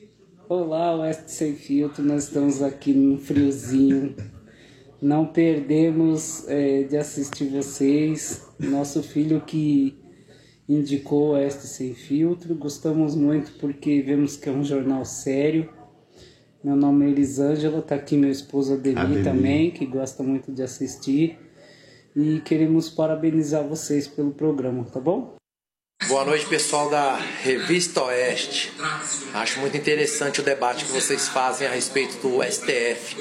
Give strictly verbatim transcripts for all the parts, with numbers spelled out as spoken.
Olá, Oeste Sem Filtro, nós estamos aqui no friozinho. Não perdemos é, de assistir vocês. Nosso filho que indicou o Oeste Sem Filtro. Gostamos muito porque vemos que é um jornal sério. Meu nome é Elisângela, está aqui meu esposo Ademir também, que gosta muito de assistir. E queremos parabenizar vocês pelo programa, tá bom? Boa noite, pessoal da Revista Oeste. Acho muito interessante o debate que vocês fazem a respeito do S T F.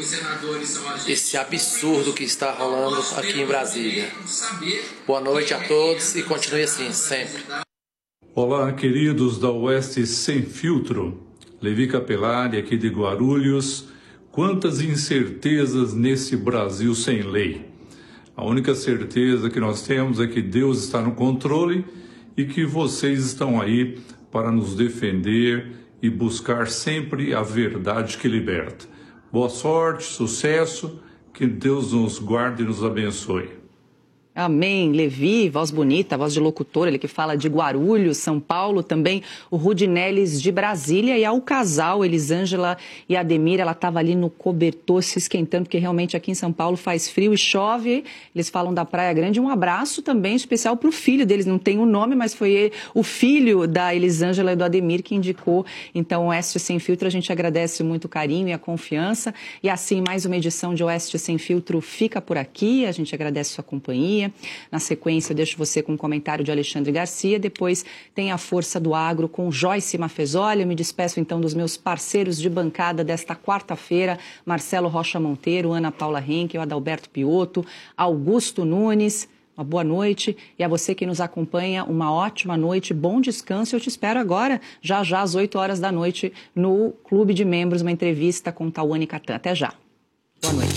Esse absurdo que está rolando aqui em Brasília. Boa noite a todos e continue assim, sempre. Olá, queridos da Oeste Sem Filtro. Levi Capelari, aqui de Guarulhos. Quantas incertezas nesse Brasil sem lei. A única certeza que nós temos é que Deus está no controle e que vocês estão aí para nos defender e buscar sempre a verdade que liberta. Boa sorte, sucesso, que Deus nos guarde e nos abençoe. Amém. Levi, voz bonita, voz de locutor, ele que fala de Guarulhos, São Paulo, também o Rudinelis de Brasília, e ao casal, Elisângela e Ademir, ela estava ali no cobertor se esquentando, porque realmente aqui em São Paulo faz frio e chove, eles falam da Praia Grande. Um abraço também especial para o filho deles, não tem o nome, mas foi o filho da Elisângela e do Ademir que indicou. Então, o Oeste Sem Filtro, a gente agradece muito o carinho e a confiança, e assim, mais uma edição de Oeste Sem Filtro fica por aqui, a gente agradece a sua companhia. Na sequência, eu deixo você com um comentário de Alexandre Garcia. Depois tem a Força do Agro com Joyce Mafezoli. Eu me despeço, então, dos meus parceiros de bancada desta quarta-feira. Marcelo Rocha Monteiro, Ana Paula Henke, Adalberto Piotto, Augusto Nunes. Uma boa noite. E a você que nos acompanha, uma ótima noite, bom descanso. Eu te espero agora, já já às oito horas da noite, no Clube de Membros, uma entrevista com Tawane Catan. Até já. Boa noite.